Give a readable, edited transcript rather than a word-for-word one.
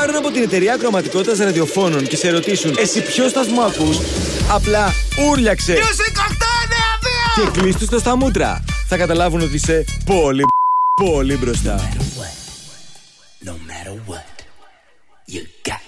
πάρουν από την εταιρεία ακροματικότητας ραδιοφώνων και σε ρωτήσουν εσύ ποιο σταθμό ακούς, απλά ούρλιαξε και κλείστου το στα μούτρα. Θα καταλάβουν ότι είσαι πολύ, πολύ μπροστά. No matter what, you got